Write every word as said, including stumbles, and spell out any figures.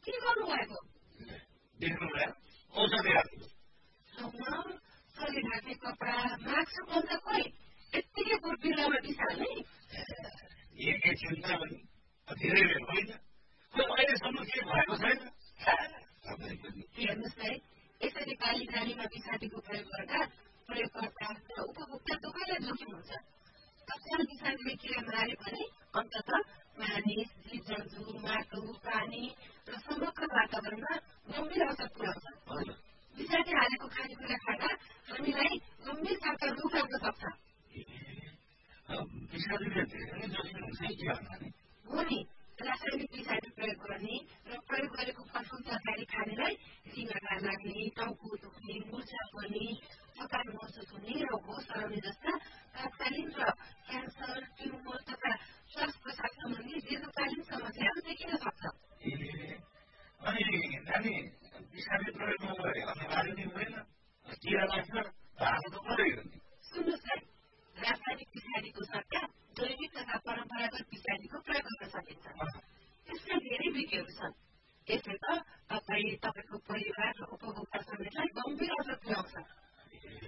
के गर्नुभएको देख्नुभयो औषधि हाल्नु शरीर ढाक्ने कपडा मास्क बन्द खोइ यत्तिकै बिरुवामा बिसाल्ने एकैछिन त पनि धेरै बेर होइन खोइ अहिलेसम्म के भएको छैन हेर्नुहोस् है यसरी बाली नालीमा विषादीको प्रयोग गर्दा प्रयोगकर्ता र उपभोक्ता दुवैलाई जोखिम हुन्छ तत्काल विषादीले किरा मारे भने अन्तत मानिस जीव जन्तु माटो प्राणी र समग्र वातावरणमा गम्भीर असर पुर्याउँछ विषादी हालेको खानेकुरा खाँदा हामीलाई गम्भीर खालका रोग लाग्न सक्छ विषादीले धेरै जोखिम हुन्छ के भन्नाले हो नि रासायनिक विषादी प्रयोग गर्ने र प्रयोग गरेको फलफुल तरकारी खानेलाई रिङ्गटा लाग्ने टाउको दुख्ने मुर्छा पर्ने थकान महसुस हुने र होस हराउने जस्ता तात्कालीन र क्यान्सर ट्युमर तथा श्वास प्रश्वास सम्बन्धी दीर्घकालीन समस्याहरू देखिन सक्छ अनि नानी विषादी प्रयोग नगरे अनिवार्य नै हुँदैन किरा लाग्छ भाँडो त पऱ्यो नि सुन्नुहोस् है रासायनिक विषादीको सट्टा जैविक तथा परम्परागत विषादीको प्रयोग गर्न सकिन्छ यसका धेरै विधिहरू छन् यसले त तपाईँ तपाईँको परिवार र उपभोक्ता समेतलाई गम्भीर असर पुर्याउँछ